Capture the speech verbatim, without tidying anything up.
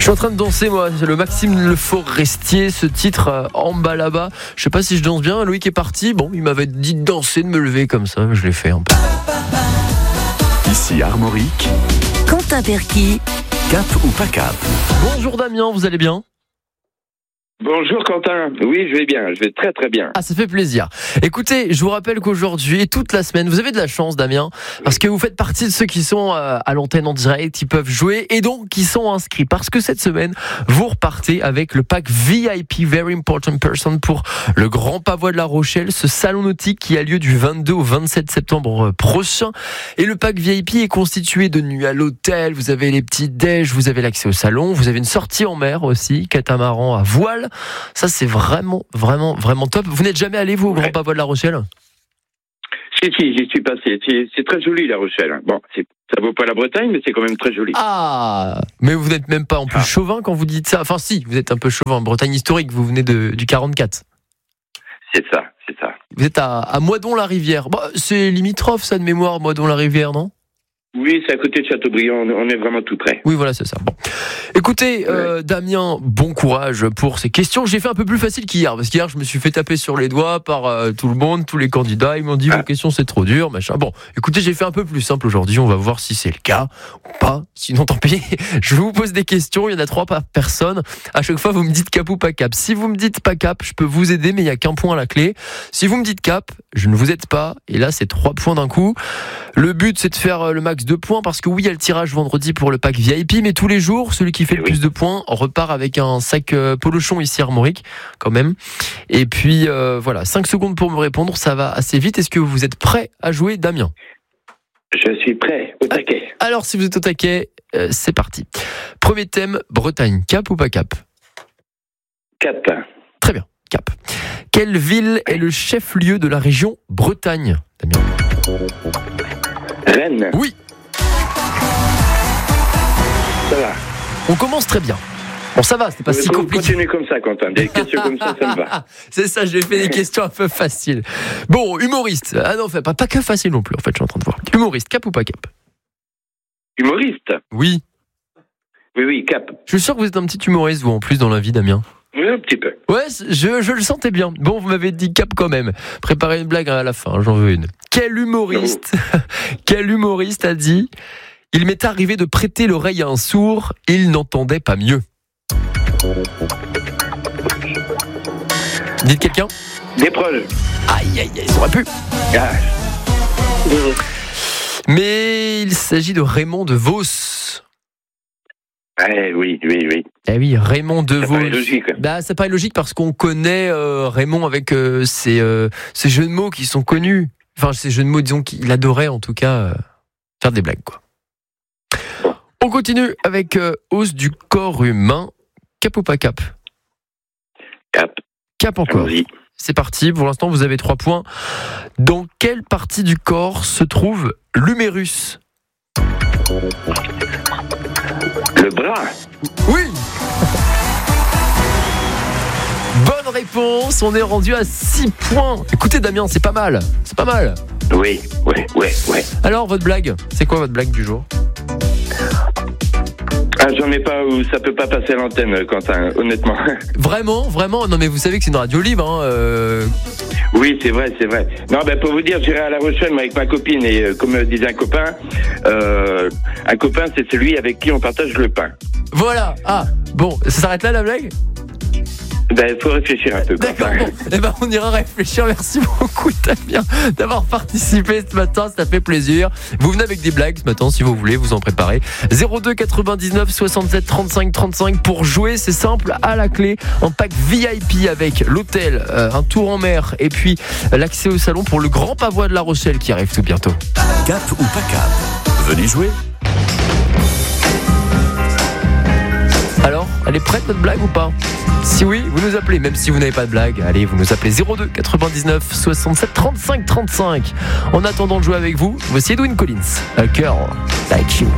suis en train de danser, moi. C'est le Maxime Le Forestier, ce titre euh, en bas là-bas. Je sais pas si je danse bien. Loïc est parti. Bon, il m'avait dit de danser, de me lever comme ça. Je l'ai fait un peu. Ici Armorique. Quentin Perky. Cap ou pas cap? Bonjour Damien, vous allez bien? Bonjour Quentin, oui je vais bien, je vais très très bien. Ah, ça fait plaisir. Écoutez, je vous rappelle qu'aujourd'hui et toute la semaine, vous avez de la chance Damien, parce que vous faites partie de ceux qui sont euh, à l'antenne en direct, qui peuvent jouer et donc qui sont inscrits. Parce que cette semaine, vous repartez avec le pack V I P, Very Important Person, pour le Grand Pavois de La Rochelle, ce salon nautique qui a lieu du vingt-deux au vingt-sept septembre prochain. Et le pack V I P est constitué de nuits à l'hôtel, vous avez les petits déj, vous avez l'accès au salon, vous avez une sortie en mer aussi, catamaran à voile. Ça, c'est vraiment, vraiment, vraiment top. Vous n'êtes jamais allé, vous, au Grand Pavois de La Rochelle? Si, si, j'y suis passé. C'est, c'est très joli, La Rochelle. Bon, c'est, ça vaut pas la Bretagne, mais c'est quand même très joli. Ah, mais vous n'êtes même pas en plus ah. chauvin quand vous dites ça. Enfin, si, vous êtes un peu chauvin. Bretagne historique, vous venez de, du quarante-quatre. C'est ça, c'est ça. Vous êtes à, à Moidon-la-Rivière. Bah, c'est limitrophe, ça, de mémoire, Moidon-la-Rivière, non? Oui, c'est à côté de Châteaubriand, on est vraiment tout près. Oui, voilà, c'est ça. Bon. Écoutez, euh, Damien, bon courage pour ces questions. J'ai fait un peu plus facile qu'hier, parce qu'hier, je me suis fait taper sur les doigts par euh, tout le monde, tous les candidats. Ils m'ont dit, ah. vos questions, c'est trop dur, machin. Bon, écoutez, j'ai fait un peu plus simple aujourd'hui. On va voir si c'est le cas ou pas. Sinon, tant pis. Je vous pose des questions. Il y en a trois par personne. À chaque fois, vous me dites cap ou pas cap. Si vous me dites pas cap, je peux vous aider, mais il n'y a qu'un point à la clé. Si vous me dites cap, je ne vous aide pas. Et là, c'est trois points d'un coup. Le but, c'est de faire le max de points, parce que oui, il y a le tirage vendredi pour le pack V I P, mais tous les jours, celui qui fait le oui. plus de points repart avec un sac euh, Polochon ici Armorique, quand même. Et puis, euh, voilà, cinq secondes pour me répondre, ça va assez vite. Est-ce que vous êtes prêt à jouer, Damien? Je suis prêt, au taquet. Alors, si vous êtes au taquet, euh, c'est parti. Premier thème, Bretagne, cap ou pas cap? Cap. Très bien, cap. Quelle ville est le chef-lieu de la région Bretagne, Damien? Rennes. Oui. Ça va. On commence très bien. Bon, ça va, c'était pas si compliqué. Continue comme ça, Quentin. Des questions comme ça, ça me va. C'est ça, j'ai fait des questions un peu faciles. Bon, humoriste. Ah non, enfin, pas, pas que facile non plus, en fait, je suis en train de voir. Humoriste, cap ou pas cap? Humoriste? Oui. Oui, oui, cap. Je suis sûr que vous êtes un petit humoriste, vous, en plus, dans la vie, Damien. Oui, un petit peu. Ouais, je, je le sentais bien. Bon, vous m'avez dit cap quand même. Préparez une blague à la fin, j'en veux une. Quel humoriste, quel humoriste a dit: il m'est arrivé de prêter l'oreille à un sourd, il n'entendait pas mieux. Dites quelqu'un. Des proches. Aïe, aïe, aïe, ça aurait pu. Ah. Mais il s'agit de Raymond DeVos. Eh oui, oui, oui. Eh oui, Raymond DeVos. Ça paraît logique. Bah, ça paraît logique parce qu'on connaît euh, Raymond avec euh, ses, euh, ses jeux de mots qui sont connus. Enfin, ces jeux de mots, disons qu'il adorait en tout cas euh, faire des blagues, quoi. On continue avec euh, os du corps humain. Cap ou pas cap? Cap. Cap encore. Allons-y. C'est parti, pour l'instant vous avez trois points. Dans quelle partie du corps se trouve l'humérus? Le bras. Oui. Bonne réponse, on est rendu à six points. Écoutez Damien, c'est pas mal, c'est pas mal. Oui, oui, oui, oui. Alors votre blague, c'est quoi votre blague du jour? Ah, j'en ai pas où ça peut pas passer à l'antenne, Quentin, honnêtement. Vraiment, vraiment? Non mais vous savez que c'est une radio libre, hein. Euh... Oui, c'est vrai, c'est vrai. Non, ben pour vous dire, j'irai à La Rochelle moi, avec ma copine et euh, comme disait un copain, euh, un copain c'est celui avec qui on partage le pain. Voilà. Ah, bon, ça s'arrête là la blague? Ben, il faut réfléchir un peu. D'accord, bon. Eh ben, on ira réfléchir. Merci beaucoup, Damien, d'avoir participé ce matin. Ça fait plaisir. Vous venez avec des blagues ce matin, si vous voulez, vous en préparez. zéro deux quatre-vingt-dix-neuf soixante-sept trente-cinq trente-cinq pour jouer. C'est simple, à la clé, un pack V I P avec l'hôtel, euh, un tour en mer et puis euh, l'accès au salon pour le Grand Pavois de La Rochelle qui arrive tout bientôt. Cap ou pas cap? Venez jouer. Alors, elle est prête notre blague ou pas? Si oui, vous nous appelez, même si vous n'avez pas de blague. Allez, vous nous appelez zéro deux quatre-vingt-dix-neuf soixante-sept trente-cinq trente-cinq. En attendant de jouer avec vous, voici Edwin Collins, A Girl Like You.